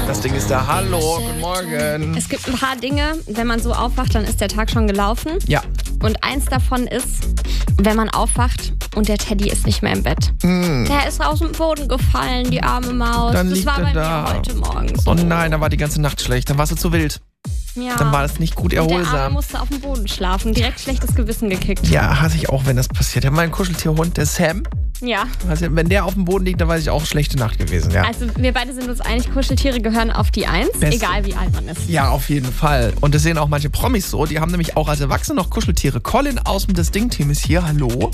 Das Ding ist da. Hallo, guten Morgen. Es gibt ein paar Dinge, wenn man so aufwacht, dann ist der Tag schon gelaufen. Ja. Und eins davon ist, wenn man aufwacht und der Teddy ist nicht mehr im Bett. Der ist aus dem Boden gefallen, die arme Maus. Dann das liegt war er bei da. mir heute Morgen so. Oh nein, dann war die ganze Nacht schlecht. Dann warst du zu wild. Ja. Dann war das nicht gut Und der Arme erholsam. musste auf dem Boden schlafen. Direkt schlechtes Gewissen gekickt. Ja, hasse ich auch, wenn das passiert. Ja, mein Kuscheltierhund, der Sam, Ja. also, wenn der auf dem Boden liegt, dann weiß ich auch, schlechte Nacht gewesen. Ja. Also wir beide sind uns einig, Kuscheltiere gehören auf die 1, Beste. egal wie alt man ist. Ja, auf jeden Fall. Und das sehen auch manche Promis so. Die haben nämlich auch als Erwachsene noch Kuscheltiere. Colin aus dem Das Ding-Team ist hier. Hallo.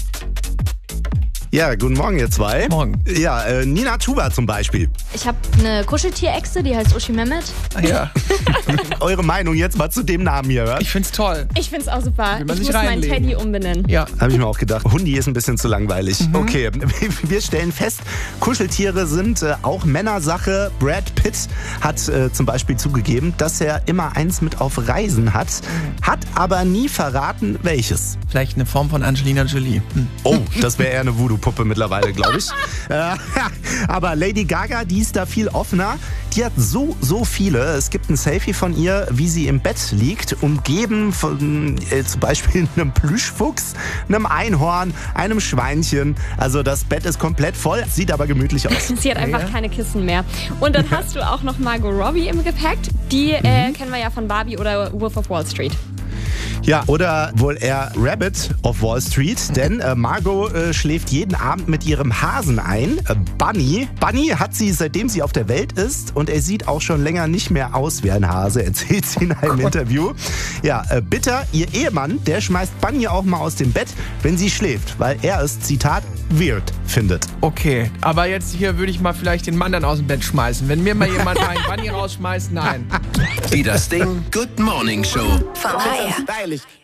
Ja, guten Morgen, ihr zwei. Morgen. Ja, Nina Chuba zum Beispiel. Ich habe eine Kuscheltierechse, die heißt Uschi Mehmet. Ah, ja, Eure Meinung jetzt mal zu dem Namen hier, hört? ich find's toll. Ich find's auch super. Will man Ich sich muss meinen reinlegen. Teddy umbenennen. Ja. Habe ich mir auch gedacht. Hundi ist ein bisschen zu langweilig. Okay, wir stellen fest, Kuscheltiere sind auch Männersache. Brad Pitt hat zum Beispiel zugegeben, dass er immer eins mit auf Reisen hat aber nie verraten, welches. Vielleicht eine Form von Angelina Jolie. Oh, das wäre eher eine Voodoo-Puppe mittlerweile, glaube ich. Aber Lady Gaga, die ist da viel offener. Die hat so viele. Es gibt ein Selfie von ihr, wie sie im Bett liegt, umgeben von zum Beispiel einem Plüschfuchs, einem Einhorn, einem Schweinchen. Also das Bett ist komplett voll, sieht aber gemütlich aus. Sie hat einfach keine Kissen mehr. Und dann hast du auch noch Margot Robbie im Gepäck. Die kennen wir ja von Barbie oder Wolf of Wall Street. Ja, oder wohl eher Rabbit of Wall Street, denn Margot schläft jeden Abend mit ihrem Hasen ein, Bunny. Bunny hat sie, seitdem sie auf der Welt ist, und er sieht auch schon länger nicht mehr aus wie ein Hase, erzählt sie in einem Interview. Ja, Bitter, ihr Ehemann, der schmeißt Bunny auch mal aus dem Bett, wenn sie schläft, weil er es, Zitat, weird findet. Okay, aber jetzt hier würde ich mal vielleicht den Mann dann aus dem Bett schmeißen. Wenn mir mal jemand einen Bunny rausschmeißt, nein. Die Das Ding Good Morning Show. Von HR. Stylisch.